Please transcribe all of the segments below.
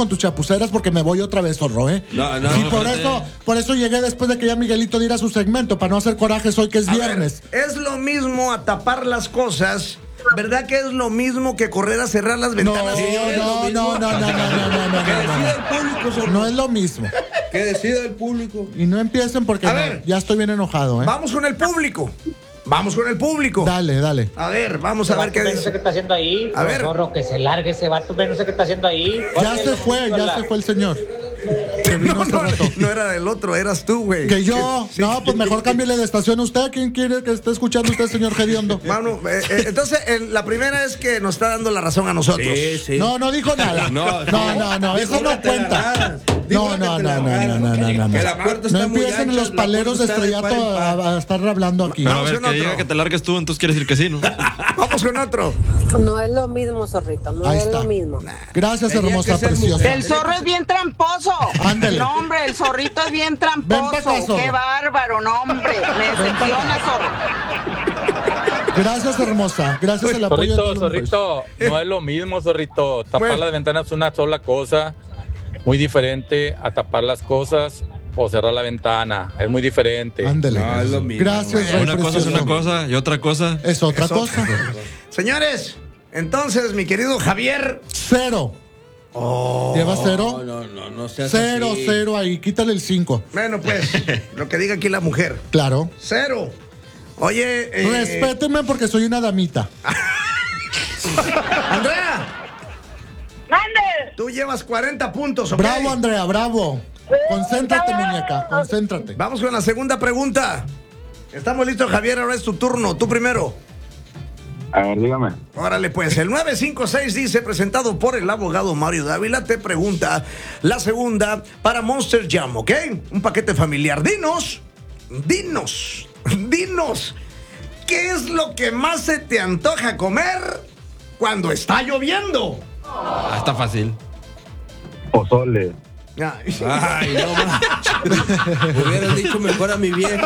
con tus chapuceras porque me voy otra vez, zorro, ¿eh? No. Y por eso llegué después de que ya Miguelito diera su segmento, para no hacer corajes hoy que es viernes. Ver, es lo mismo a tapar las cosas. ¿Verdad que es lo mismo que correr a cerrar las ventanas? No. Que decida el público, zorro. No es lo mismo. Que decida el público. Y no empiecen porque ya estoy bien enojado, ¿eh? Vamos con el público. Dale. A ver, vamos a ver qué No dice. sé qué está haciendo ahí. A ver. Zorro, que se largue ese vato, no sé qué está haciendo ahí. Ya se fue el señor. Que vino hace rato. No era del otro, eras tú, güey. Que yo. No, pues mejor cámbiale de estación a usted. ¿Quién quiere que esté escuchando usted, señor Gediondo? Manu, entonces, la primera es que nos está dando la razón a nosotros. Sí. No dijo nada. No, eso no cuenta. No. Que la puerta está No muy empiecen ancha, los la paleros de puerta está de estrellato par en par. a estar hablando aquí. Pero a ver, con que otro. diga que te largues tú, entonces quiere decir que sí, ¿no? Vamos con otro. No es lo mismo, zorrito, no Ahí es está. lo mismo. Gracias, Tenía hermosa, que ser preciosa. mujer. El zorro es bien tramposo. Ándale. No, hombre, el zorrito es bien Ven pa' acá, tramposo. zorro. Qué bárbaro, no, hombre. Me decepciona, zorro. Gracias, hermosa. Gracias al apoyo de todos los mujeres. No es lo mismo, zorrito. Tapar Bueno. las ventanas es una sola cosa, muy diferente a tapar las cosas o cerrar la ventana. Es muy diferente. Ándale. No, es lo mismo. Gracias, Rey Una cosa es una precioso. cosa y otra cosa. Es otra cosa. Señores, entonces, mi querido Javier. 0. ¿Lleva 0? No seas 0, así. 0 ahí. Quítale el 5. Bueno, pues, lo que diga aquí la mujer. Claro. 0. Oye, Respétenme porque soy una damita. Andrea, ¡Mande! tú llevas 40 puntos, ¿ok? Bravo, Andrea, bravo. Concéntrate, muñeca. Concéntrate. Vamos con la segunda pregunta. Estamos listos, Javier, ahora es tu turno. Tú primero. A ver, dígame. Órale, pues, el 956 dice, presentado por el abogado Mario Dávila, te pregunta la segunda para Monster Jam, ¿ok? Un paquete familiar. Dinos, ¿qué es lo que más se te antoja comer cuando está lloviendo? Está fácil. Pozole. Ay, no manches. Hubieras dicho mejor a mi vieja.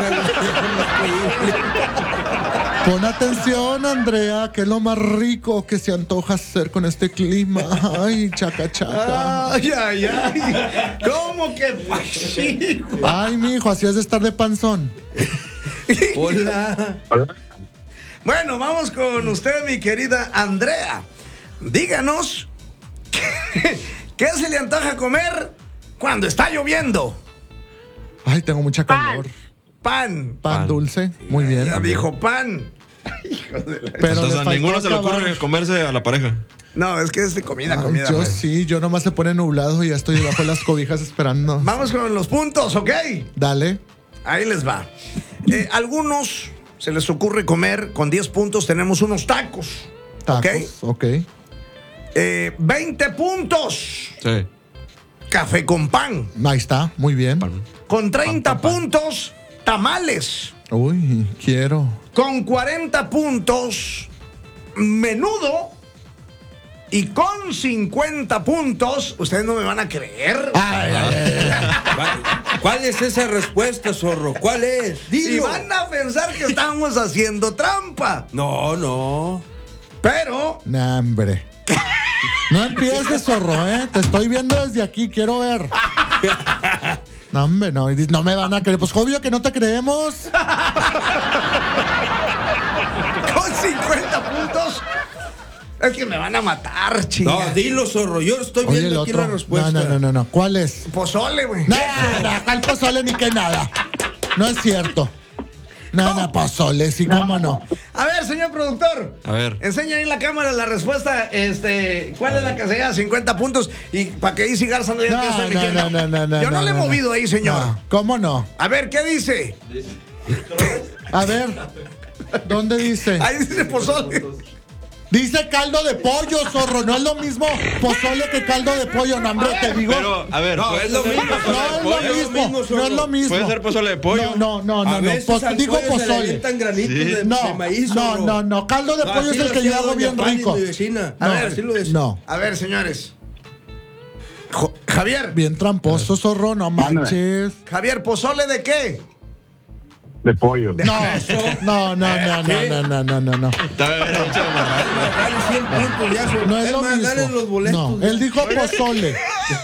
Pon atención, Andrea, que es lo más rico que se antoja hacer con este clima. Ay, chaca. Ay. ¿Cómo que sí? Ay, mijo, así es de estar de panzón. Hola. Bueno, vamos con usted, mi querida Andrea. Díganos, ¿qué se le antoja comer cuando está lloviendo? Ay, tengo mucha calor. Pan. Pan dulce, muy bien. Ya dijo pan. Hijo de la... Pero Entonces les a faltó ninguno se le acabar. ocurre comerse a la pareja. No, es que es de comida. Ay, yo pues. sí, yo nomás se pone nublado y ya estoy debajo de las cobijas esperando. Vamos con los puntos, ¿ok? Dale. Ahí les va. Algunos se les ocurre comer con 10 puntos. Tenemos unos tacos. Tacos, ok. 20 puntos. Sí. Café con pan. Ahí está, muy bien. Con 30 pan. puntos, tamales. Uy, quiero. Con 40 puntos, menudo. Y con 50 puntos, ustedes no me van a creer. ¿Cuál es esa respuesta, zorro? ¿Cuál es? Y Dilo. van a pensar que estamos haciendo trampa. No. Pero Nah, hombre. No empieces, zorro, ¿eh? Te estoy viendo desde aquí, quiero ver. No, hombre, no me van a creer. Pues obvio que no te creemos. con 50 puntos, es que me van a matar, chica. No, dilo, zorro. Yo estoy Oye, viendo el aquí otro. la respuesta. No. ¿Cuál es? Pozole, güey. Nada, ¿cuál pozole ni que nada? No es cierto. Nada, pozole, sí, cómo no. A ver, señor productor. A ver. Enseña ahí en la cámara la respuesta. ¿Cuál es la que se lleva 50 puntos? Y para que Easy Garza no diga que yo estoy mintiendo. No. Yo no le he movido ahí, señor. No, ¿cómo no? A ver, ¿qué dice? A ver, ¿dónde dice? Ahí dice pozole. Dice caldo de pollo, zorro. No es lo mismo pozole que caldo de pollo, no, hombre, te digo. Pero, a ver, No, puede es lo ser mismo, pozole de No pollo. es lo mismo, no es lo mismo. Puede ser pozole de pollo. No. A veces al Digo pollo se le pozole. avientan granitos Sí. de maíz, zorro. No. Caldo de pollo así es el lo que yo hacía hago doña bien Pani, rico. mi vecina. A ver, así lo decía. No. A ver, señores. Javier. Bien tramposo, zorro, no manches. Javier, ¿pozole de qué? De pollo. No. Está Está hecho de marrano. Dale 100 puntos ya, zorro. No es lo más, dale mismo. los boletos. No, ya. él dijo pozole.